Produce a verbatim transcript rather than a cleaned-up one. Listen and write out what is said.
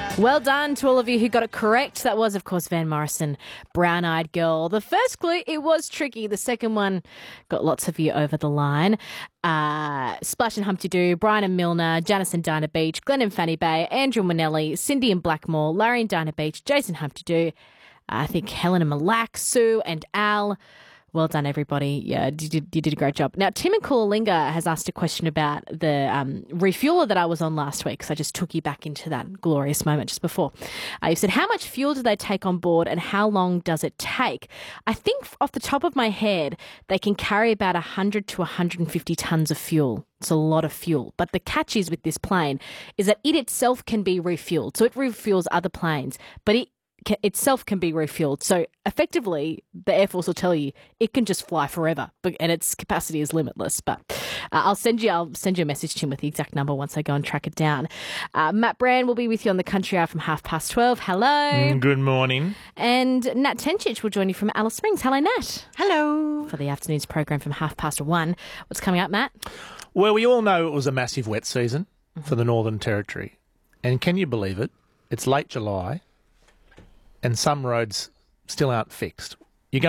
Well done to all of you who got it correct. That was, of course, Van Morrison, Brown Eyed Girl. The first clue, it was tricky. The second one got lots of you over the line. Uh, Splash and Humpty Doo, Brian and Milner, Janice and Dinah Beach, Glenn and Fanny Bay, Andrew Manelli, Cindy and Blackmore, Larry and Dinah Beach, Jason Humpty Doo, I think Helen and Malak, Sue and Al. Well done, everybody. Yeah, you did, you did a great job. Now, Tim and Coolalinga has asked a question about the um, refueler that I was on last week, because I just took you back into that glorious moment just before. Uh, you said, how much fuel do they take on board and how long does it take? I think off the top of my head, they can carry about one hundred to one hundred fifty tonnes of fuel. It's a lot of fuel. But the catch is with this plane is that it itself can be refueled. So it refuels other planes, but it itself can be refueled. So effectively, the Air Force will tell you it can just fly forever, but, and its capacity is limitless. But uh, I'll send you I'll send you a message, Tim, with the exact number once I go and track it down. Uh, Matt Brand will be with you on the Country Hour from half past twelve. Hello. Mm, good morning. And Nat Tenchich will join you from Alice Springs. Hello, Nat. Hello. For the afternoon's program from half past one. What's coming up, Matt? Well, we all know it was a massive wet season mm-hmm. for the Northern Territory. And can you believe it? It's late July and some roads still aren't fixed.